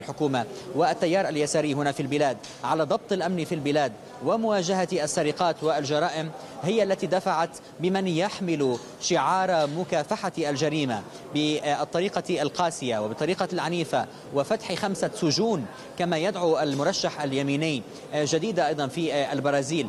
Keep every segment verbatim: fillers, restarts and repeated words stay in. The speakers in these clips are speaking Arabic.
الحكومة والتيار اليساري هنا في البلاد على ضبط الأمن في البلاد ومواجهة السرقات والجرائم هي التي دفعت بمن يحمل شعار مكافحة الجريمة بالطريقة القاسية وبالطريقة العنيفة وفتح خمسة سجون كما يدعو المرشح اليميني جديدة أيضا في البرازيل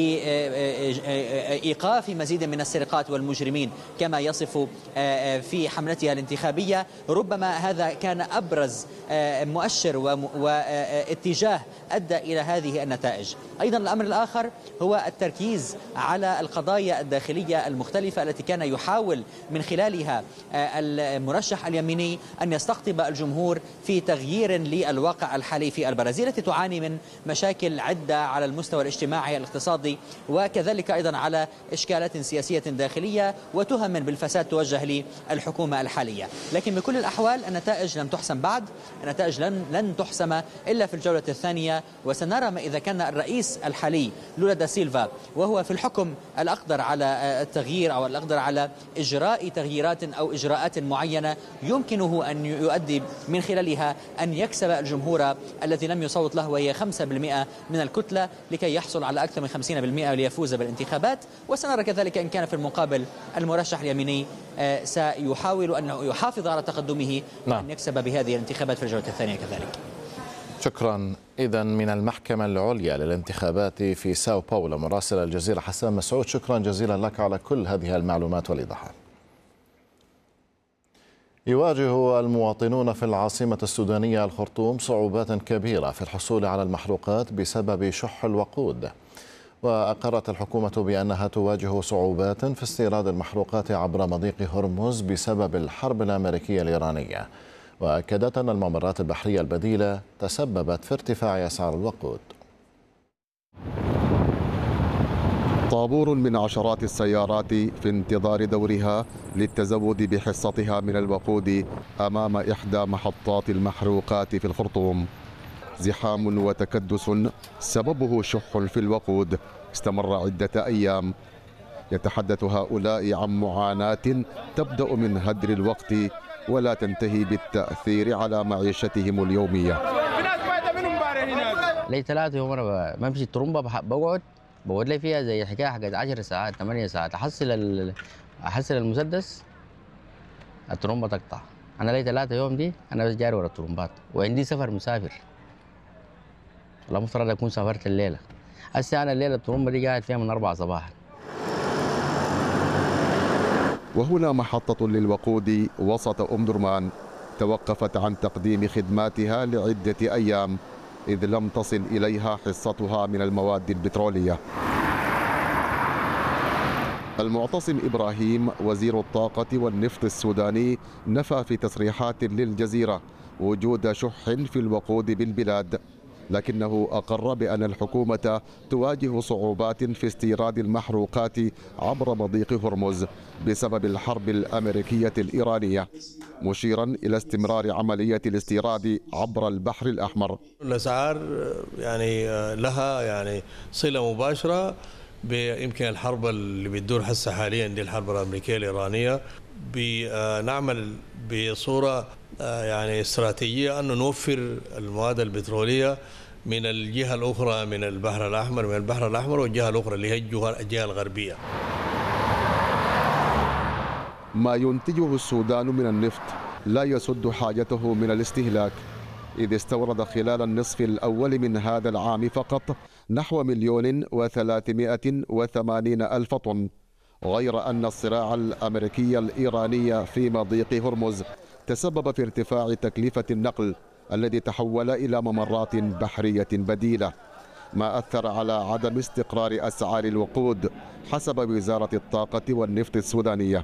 لإيقاف مزيد من السرقات والمجرمين كما يصف في حملتها الانتخابية. ربما هذا كان أبرز مؤشر واتجاه أدى إلى هذه النتائج. أيضا الأمر الآخر هو التركيز على القضايا الداخلية المختلفة التي كان يحاول من خلالها المرشح اليميني أن يستقطب الجمهور في تغيير للواقع الحالي في البرازيل التي تعاني من مشاكل عدة على المستوى الاجتماعي الاقتصادي وكذلك أيضا على إشكالات سياسية داخلية وتهم بالفساد توجه للحكومة الحالية. لكن بكل الأحوال النتائج لم تحسم بعد، النتائج لن, لن تحسم إلا في الجولة الثانية، وسنرى ما إذا كان الرئيس الحالي لولا دا سيلفا وهو في الحكم الأقدر على التغيير أو الأقدر على إجراء تغييرات أو إجراءات معينة يمكنه أن يؤدي من خلالها أن يكسب الجمهور الذي لم يصوت له وهي خمسة بالمئة من الكتلة لكي يحصل على أكثر من خمسين بالمئة ليفوز بالانتخابات. وسنرى كذلك إن كان في المقابل المرشح اليميني سيحاول أن يحافظ على تقدمه وأن يكسب بهذه الانتخابات في الجولة الثانية كذلك. شكرا. إذن من المحكمة العليا للانتخابات في ساو باولو مراسل الجزيرة حسام مسعود، شكرا جزيلا لك على كل هذه المعلومات والإيضاحات. يواجه المواطنون في العاصمة السودانية الخرطوم صعوبات كبيرة في الحصول على المحروقات بسبب شح الوقود، وأقرت الحكومة بأنها تواجه صعوبات في استيراد المحروقات عبر مضيق هرمز بسبب الحرب الأمريكية الإيرانية، وأكدت أن الممرات البحرية البديلة تسببت في ارتفاع أسعار الوقود. طابور من عشرات السيارات في انتظار دورها للتزود بحصتها من الوقود أمام إحدى محطات المحروقات في الخرطوم. زحام وتكدس سببه شح في الوقود استمر عدة أيام. يتحدث هؤلاء عن معاناة تبدأ من هدر الوقت ولا تنتهي بالتأثير على معيشتهم اليومية. لي ثلاثة يوم أنا بمشي الطرمبة بقعد بقعد لي فيها زي حكاية حقت عشر ساعات ثمانية ساعات أحصل أحصل المسدس الطرمبة تقطع. أنا لي ثلاثة يوم دي أنا بس جاري ورا الطرمبات وعندي سفر مسافر. والله مفترض أكون سافرت الليلة. هسه أنا الليلة الطرمبة دي قاعد فيها من أربعة صباحا. وهنا محطة للوقود وسط أم درمان توقفت عن تقديم خدماتها لعدة أيام إذ لم تصل إليها حصتها من المواد البترولية. المعتصم إبراهيم وزير الطاقة والنفط السوداني نفى في تصريحات للجزيرة وجود شح في الوقود بالبلاد، لكنه أقر بأن الحكومة تواجه صعوبات في استيراد المحروقات عبر مضيق هرمز بسبب الحرب الأمريكية الإيرانية، مشيرا إلى استمرار عملية الاستيراد عبر البحر الأحمر. الأسعار يعني لها يعني صلة مباشرة بيمكن الحرب اللي بتدور هسه حاليا دي الحرب الأمريكية الإيرانية. بنعمل بصورة يعني استراتيجية أن نوفر المواد البترولية من الجهة الأخرى من البحر الأحمر من البحر الأحمر والجهة الأخرى اللي هي الجهة الغربية. ما ينتجه السودان من النفط لا يسد حاجته من الاستهلاك، إذ استورد خلال النصف الأول من هذا العام فقط نحو مليون وثلاثمائة وثمانين ألف طن، غير أن الصراع الأمريكي الإيراني في مضيق هرمز تسبب في ارتفاع تكلفة النقل الذي تحول إلى ممرات بحرية بديلة، ما أثر على عدم استقرار أسعار الوقود حسب وزارة الطاقة والنفط السودانية.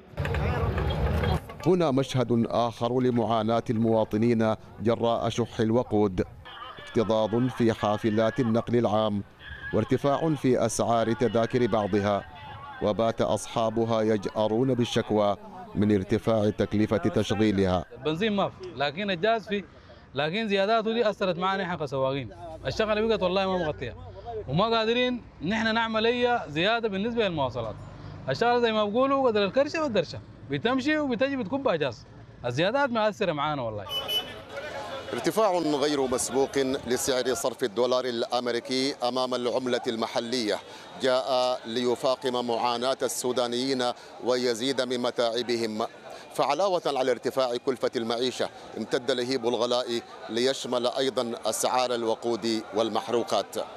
هنا مشهد آخر لمعاناة المواطنين جراء شح الوقود، اكتظاظ في حافلات النقل العام وارتفاع في أسعار تذاكر بعضها، وبات أصحابها يجأرون بالشكوى من ارتفاع تكلفة تشغيلها. البنزين ما في، لكن الجاز في، لكن زياداته دي أثرت معنا نحن كسواقين. الشغلة بقت والله ما مغطية وما قادرين نحن نعمل أي زيادة بالنسبة للمواصلات. الشغلة زي ما بيقولوا قدر الكرشة والدرشة، بتمشي وبتجي بتكب جاز. الزيادات مؤثرة معانا والله. ارتفاع غير مسبوق لسعر صرف الدولار الأمريكي أمام العملة المحلية جاء ليفاقم معاناة السودانيين ويزيد من متاعبهم. فعلاوة على ارتفاع كلفة المعيشة امتد لهيب الغلاء ليشمل أيضا أسعار الوقود والمحروقات.